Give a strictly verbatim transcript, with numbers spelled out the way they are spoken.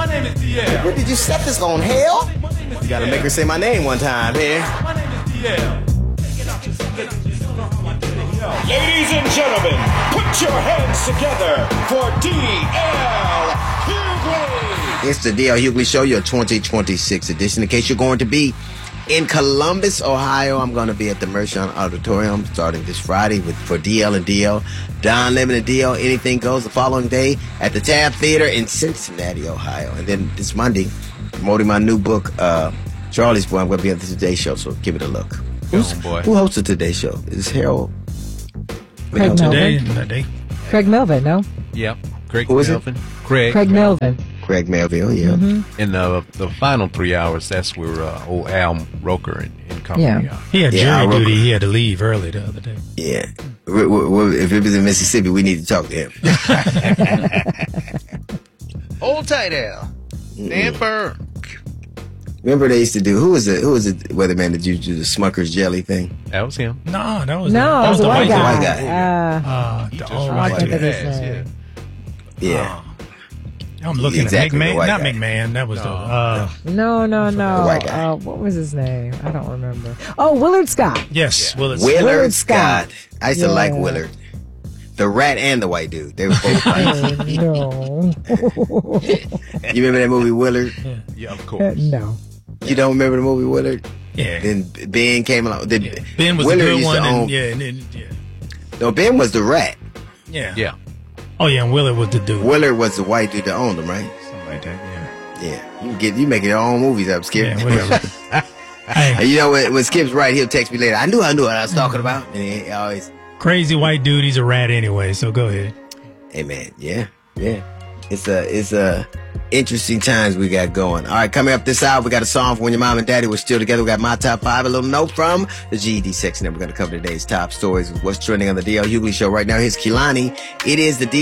My name is D L. Where did you set this on, hell? You gotta make her say my name one time here. My name is D L. Ladies and gentlemen, put your hands together for D L Hughley. It's the D L Hughley Show, your twenty twenty-six edition. In case you're going to be in Columbus, Ohio, I'm going to be at the Mershon Auditorium starting this Friday with for D L and D L. Don Lemon and D L, Anything Goes the following day at the Tab Theater in Cincinnati, Ohio. And then this Monday, promoting my new book, uh, Charlie's Boy, I'm going to be on the Today Show, so give it a look. Who's, on, boy. Who hosts the Today Show? Is Harold? Craig Today, Melvin. today. Craig Melvin, no? Yep. Craig Who is it? Melvin. Craig. Craig Melvin. Craig Melville, yeah. Mm-hmm. In the the final three hours, that's where uh, old Al Roker and, and company Yeah. are. He had Yeah, jury I duty. remember. He had to leave early the other day. Yeah. We- we- we- If it was in Mississippi, we need to talk to him. Hold tight, Al. Stand firm. Remember they used to do, who was it, who was it, weatherman that used to do the Smucker's jelly thing? That was him. No, that was No, that it was the a white guy. White guy. Uh, Uh, He the just old I white right can't guy. think of ass, his yeah. name. Yeah. I'm looking Exactly, the at McMahon. white Not guy. McMahon. That was the. No. Uh, No, no, no. white guy. Uh, what was his name? I don't remember. Oh, Willard Scott. yes. Well, it's Willard, Willard Scott. Scott. I used to Yeah. like Willard. The rat and the white dude. They were both white. Oh, no. You remember that movie Willard? Yeah, of course. no. You don't remember the movie Willard? yeah. Then Ben came along. Then yeah. Ben was Willard the good used to one. own- And, yeah, and then, yeah. No, Ben was the rat. Yeah. Yeah. Oh yeah, and Willard was the dude. Willard was the white dude that owned him, right? Something like that. Yeah. Yeah. You get you making your own movies up, Skip. Yeah, whatever. Hey, And you know when, when Skip's right, he'll text me later. I knew I knew what I was talking about. And he always, crazy white dude. He's a rat anyway. So go ahead. hey man, yeah, yeah. It's a it's a interesting times we got going. All right, coming up this hour, we got a song for when your mom and daddy were still together. We got my top five, a little note from the G E D section. Then we're going to cover today's top stories, what's trending on the D L Hughley Show right now. Here's Kehlani. It is the D L